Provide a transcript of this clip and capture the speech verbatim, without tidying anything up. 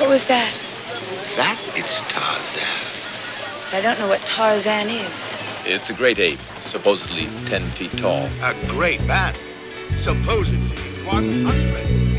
was that? That is Tarzan. I don't know what Tarzan is. It's a great ape, supposedly ten feet tall. A great man, supposedly one hundred.